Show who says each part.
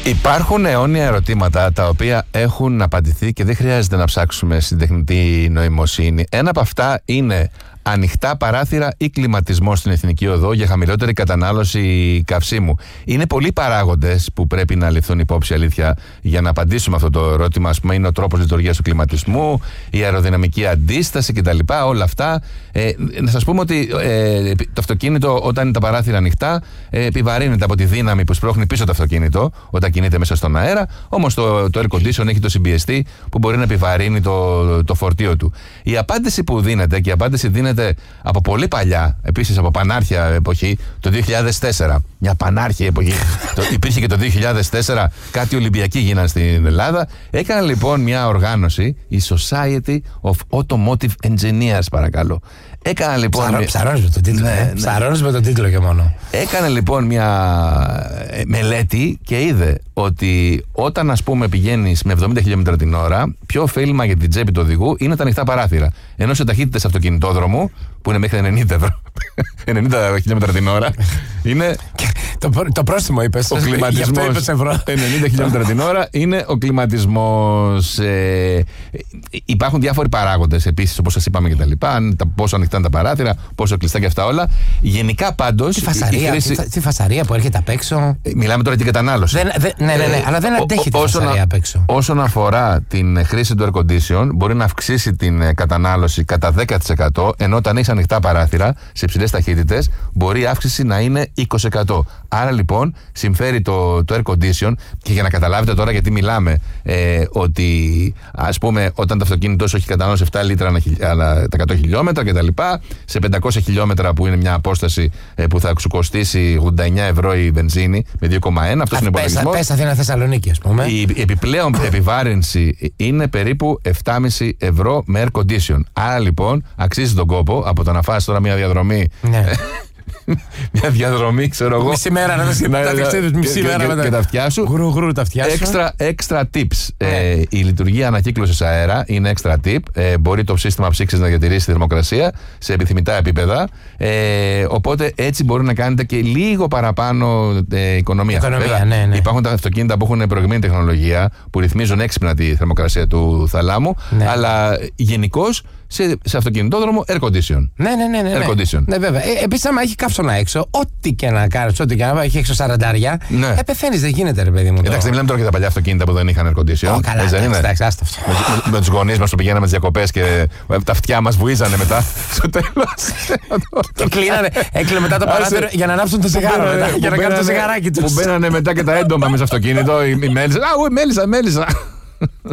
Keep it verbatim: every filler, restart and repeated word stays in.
Speaker 1: Υπάρχουν αιώνια ερωτήματα τα οποία έχουν απαντηθεί και δεν χρειάζεται να ψάξουμε στην τεχνητή νοημοσύνη. Ένα από αυτά είναι ανοιχτά παράθυρα ή κλιματισμό στην Εθνική Οδό για χαμηλότερη κατανάλωση καυσίμου. Είναι πολλοί παράγοντες που πρέπει να ληφθούν υπόψη, αλήθεια, για να απαντήσουμε αυτό το ερώτημα. Ας πούμε, είναι ο τρόπος λειτουργίας του κλιματισμού, η αεροδυναμική αντίσταση κτλ. Όλα αυτά. Ε, να σας πούμε ότι ε, το αυτοκίνητο, όταν είναι τα παράθυρα ανοιχτά, ε, επιβαρύνεται από τη δύναμη που σπρώχνει πίσω το αυτοκίνητο όταν κινείται μέσα στον αέρα. Όμως το, το air condition έχει το συμπιεστή που μπορεί να επιβαρύνει το, το φορτίο του. Η απάντηση που δίνεται, και η απάντηση δίνεται από πολύ παλιά, επίσης από πανάρχια εποχή, το δύο χιλιάδες τέσσερα. Μια πανάρχια εποχή. το, υπήρχε και το δύο χιλιάδες τέσσερα, κάτι Ολυμπιακοί γίνανε στην Ελλάδα. Έκανε λοιπόν μια οργάνωση, η Society of Automotive Engineers, παρακαλώ. Έκανα λοιπόν.
Speaker 2: Ψαρώ, μια... Ψαρώνεις με τον τίτλο. Ναι, ναι. Ψαρώνεις με τον τίτλο και μόνο.
Speaker 1: Έκανε λοιπόν μια μελέτη και είδε ότι όταν, ας πούμε, πηγαίνεις με εβδομήντα χιλιόμετρα την ώρα, πιο ωφέλιμα για την τσέπη του οδηγού είναι τα ανοιχτά παράθυρα. Ενώ σε ταχύτητες αυτοκινητόδρομου, που είναι μέχρι ενενήντα ευρώ, ενενήντα χιλιόμετρα την ώρα, είναι.
Speaker 2: το, το πρόστιμο είπες.
Speaker 1: Ο κλιματισμός ενενήντα χιλιόμετρα την ώρα είναι ο κλιματισμός. Ε, υπάρχουν διάφοροι παράγοντες επίσης, όπως σας είπαμε και τα λοιπά. Πόσο ανοιχτά είναι τα παράθυρα, πόσο κλειστά και αυτά όλα. Γενικά πάντως.
Speaker 2: Τι φασαρία, χρήση... τι, τι φασαρία που έρχεται απ' έξω.
Speaker 1: Μιλάμε τώρα για την κατανάλωση.
Speaker 2: Δεν, δε, ναι, ναι, ναι, αλλά δεν αντέχει τη φασαρία απ' έξω.
Speaker 1: Όσον αφορά την χρήση του air condition, μπορεί να αυξήσει την κατανάλωση κατά δέκα τοις εκατό, ενώ όταν έχει ανοιχτά παράθυρα σε υψηλές ταχύτητες, μπορεί η αύξηση να είναι είκοσι τοις εκατό. Άρα λοιπόν συμφέρει το, το air condition, και για να καταλάβετε τώρα γιατί μιλάμε, ε, ότι ας πούμε όταν το αυτοκίνητο σου έχει κατανάλωση επτά λίτρα ανά τα εκατό χιλιόμετρα κτλ., σε πεντακόσια χιλιόμετρα που είναι μια απόσταση ε, που θα σου κοστίσει ογδόντα εννιά ευρώ η βενζίνη με δύο κόμμα ένα, αυτός είναι ο υπολογισμός.
Speaker 2: Πες Αθήνα Θεσσαλονίκη, ας πούμε.
Speaker 1: Η επιπλέον επιβάρυνση είναι περίπου επτά κόμμα πέντε ευρώ με air condition. Άρα λοιπόν αξίζει τον κόπο από το να φας τώρα μια διαδρομή. Ναι. Μια διαδρομή, ξέρω εγώ.
Speaker 2: Μισή μέρα να δεις τα ταξίδια, μισή μέρα μετά.
Speaker 1: Και τα αυτιά σου.
Speaker 2: Γρου γρου τα αυτιά σου.
Speaker 1: Extra, extra tips. Ε, η λειτουργία ανακύκλωσης αέρα είναι extra tip. Ε, μπορεί το σύστημα ψήξης να διατηρήσει τη θερμοκρασία σε επιθυμητά επίπεδα. Ε, οπότε έτσι μπορεί να κάνετε και λίγο παραπάνω ε, οικονομία.
Speaker 2: Οικονομία,
Speaker 1: Βέβαια,
Speaker 2: ναι, ναι.
Speaker 1: Υπάρχουν τα αυτοκίνητα που έχουν προηγμένη τεχνολογία που ρυθμίζουν έξυπνα τη θερμοκρασία του θαλάμου. Ναι. Αλλά γενικώς σε, σε αυτοκινητόδρομο air condition.
Speaker 2: Ναι, ναι, ναι. ναι,
Speaker 1: air condition.
Speaker 2: Ναι, βέβαια. Ε, Επίσης, άμα έχει καύσωνα έξω, ό,τι και να κάνεις, ό,τι και να έχει έξω σαραντάρια, ναι. ε, πεθαίνεις, δεν γίνεται, ρε παιδί μου.
Speaker 1: Εντάξει, δεν μιλάμε τώρα για τα παλιά αυτοκίνητα που δεν είχαν air condition.
Speaker 2: Oh, καλά,
Speaker 1: δεν
Speaker 2: εντάξει,
Speaker 1: είναι.
Speaker 2: εντάξει, άστα αυτό.
Speaker 1: Με, με, με τους γονείς μας που πηγαίναμε τις διακοπές και τα αυτιά μας βουίζανε μετά στο τέλος.
Speaker 2: Και κλείνανε, έκλεινε μετά το παράθυρο για να ανάψουν το σιγάρο μετά, για να κάνουν το σιγαράκι τους.
Speaker 1: Που μπαίνανε μετά και τα έντομα μέσα στο αυτοκίνητο, η μέλισσα. Α, μέλισσα, μέλισσα.